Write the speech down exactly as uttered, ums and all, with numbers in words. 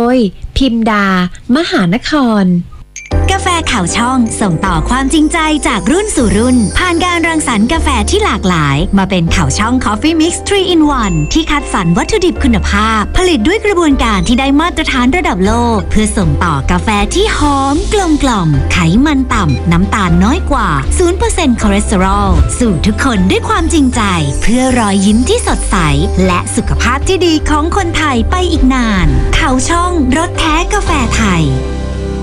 ยพิมดามหานครกาแฟข่าวช่องส่งต่อความจริงใจจากรุ่นสู่รุ่นผ่านการรังสรรค์กาแฟที่หลากหลายมาเป็นข่าวช่อง Coffee Mix ทรี อิน วัน ที่คัดสรรวัตถุดิบคุณภาพผลิตด้วยกระบวนการที่ได้มาตรฐานระดับโลกเพื่อส่งต่อกาแฟที่หอมกลมกล่อมไขมันต่ำน้ำตาลน้อยกว่า ศูนย์เปอร์เซ็นต์ คอเลสเตอรอลสู่ทุกคนด้วยความจริงใจเพื่อรอยยิ้มที่สดใสและสุขภาพที่ดีของคนไทยไปอีกนานข่าวช่องรสแท้กาแฟไทย